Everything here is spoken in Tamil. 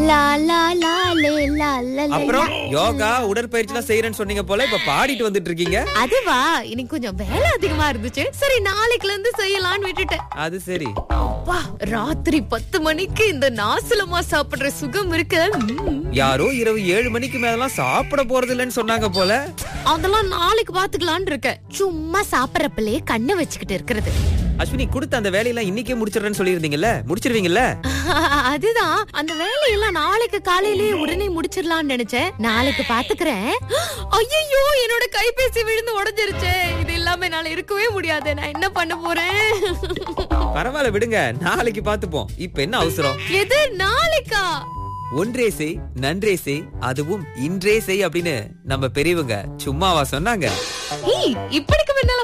லா லா லா லே லா லா லே. அப்புறம் யோகா உடற்பயிற்சி எல்லாம் செய்யறேன்னு சொன்னீங்க போல, இப்ப பாடிட்டு வந்துட்டு இருக்கீங்க. அதுவா, இன்னைக்கு கொஞ்சம் வேலை அதிகமா இருந்துச்சு. சரி, நாளைக்குல இருந்து செய்யலாம்னு விட்டுட்டேன். அது சரி. அப்பா, ராத்திரி 10 மணிக்கு இந்த நாசலமா சாப்பிடுற சுகம் இருக்கு. யாரோ இரவு 7 மணிக்கு மேலாம் சாப்பிட போறது இல்லைன்னு சொன்னாங்க போல. அதெல்லாம் நாளைக்கு பாத்துக்கலாம்னு இருக்கேன். சும்மா சாப்பிடறப்பலே கண்ணை வச்சுக்கிட்டு இருக்கிறது. அஸ்வினி, கொடுத்த அந்த வேலையெல்லாம் இன்னைக்கே முடிச்சிடுறேன்னு சொல்லியிருந்தீங்கல்ல, முடிச்சிருவீங்கல்ல? அதுதான், அந்த வேலையெல்லாம் நாளைக்கு காலையிலேயே உடனே முடிச்சிடலாம்னு நினைச்சேன். நாளைக்கு பாத்துக்கிறேன். ஐயோ, என்னோட கைபேசி விழுந்து உடைஞ்சிருச்சு. இது இல்லாம என்னால இருக்கவே முடியாது. நான் என்ன பண்ண போறேன்? பரவாயில்ல விடுங்க, நாளைக்கு பாத்துப்போம். இப்ப என்ன அவசரம்? எது நாளைக்கா? ஒன்றே செய் நன்றே செய், அதுவும் இன்றே செய் அப்படின்னு நம்ம பெரியவங்க சும்மாவா சொன்னாங்க? இப்படிக்கு முன்னால